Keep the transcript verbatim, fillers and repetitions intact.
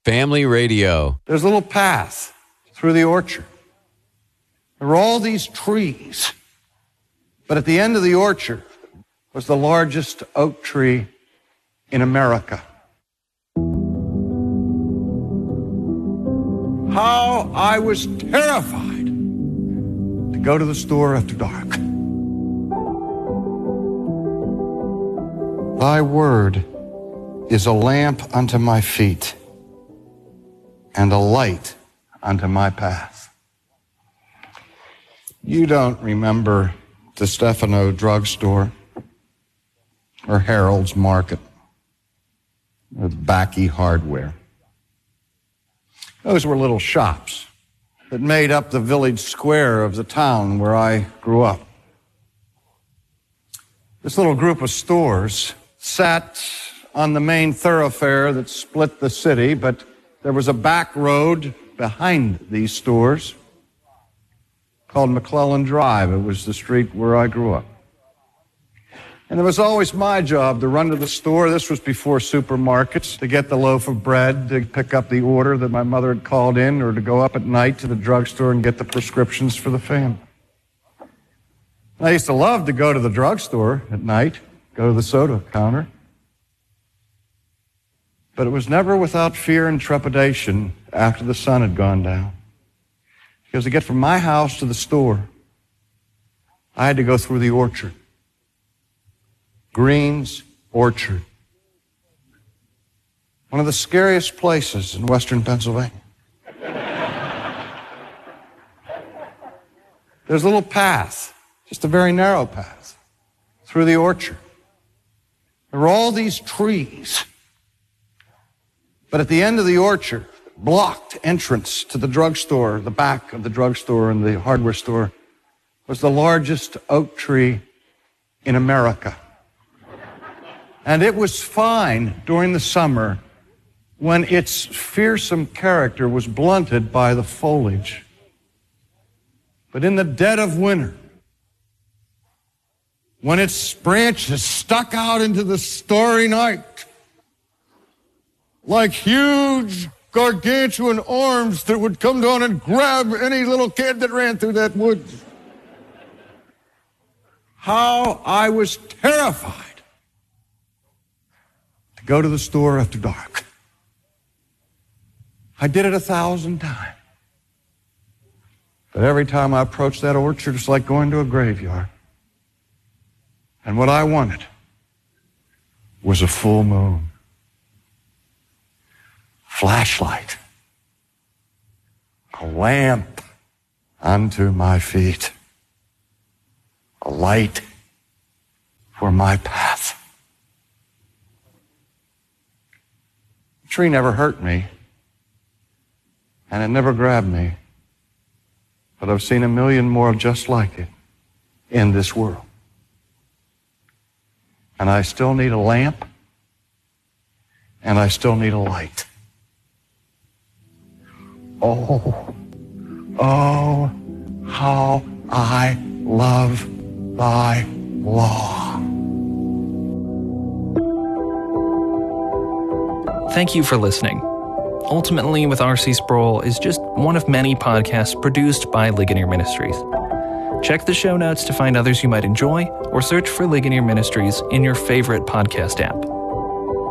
Family Radio. There's a little path through the orchard. There were all these trees, but at the end of the orchard was the largest oak tree in America. How I was terrified to go to the store after dark. Thy word is a lamp unto my feet and a light unto my path. You don't remember the Stefano drugstore or Harold's Market or the Backy Hardware. Those were little shops that made up the village square of the town where I grew up. This little group of stores sat on the main thoroughfare that split the city, but there was a back road behind these stores called McClellan Drive. It was the street where I grew up. And it was always my job to run to the store. This was before supermarkets, to get the loaf of bread, to pick up the order that my mother had called in, or to go up at night to the drugstore and get the prescriptions for the family. I used to love to go to the drugstore at night, go to the soda counter. But it was never without fear and trepidation after the sun had gone down. Because to get from my house to the store, I had to go through the orchard. Green's Orchard. One of the scariest places in western Pennsylvania. There's a little path, just a very narrow path, through the orchard. There were all these trees. But at the end of the orchard, blocked entrance to the drugstore, the back of the drugstore and the hardware store, was the largest oak tree in America. And it was fine during the summer when its fearsome character was blunted by the foliage. But in the dead of winter, when its branches stuck out into the starry night, like huge gargantuan arms that would come down and grab any little kid that ran through that woods. How I was terrified to go to the store after dark. I did it a thousand times. But every time I approached that orchard, it's like going to a graveyard. And what I wanted was a full moon. Flashlight. A lamp unto my feet. A light for my path. The tree never hurt me. And it never grabbed me. But I've seen a million more just like it in this world. And I still need a lamp. And I still need a light. Oh, oh, how I love thy law. Thank you for listening. Ultimately with R C Sproul is just one of many podcasts produced by Ligonier Ministries. Check the show notes to find others you might enjoy, or search for Ligonier Ministries in your favorite podcast app.